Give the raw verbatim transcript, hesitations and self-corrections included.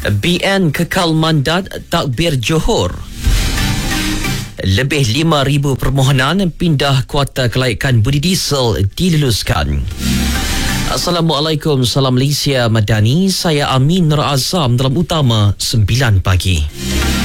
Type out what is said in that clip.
B N kekal mandat takbir Johor. Lebih lima ribu permohonan pindah kuota kelaikan budi diesel diluluskan. Assalamualaikum, salam Malaysia Madani. Saya Amin Nur Azam dalam utama sembilan pagi.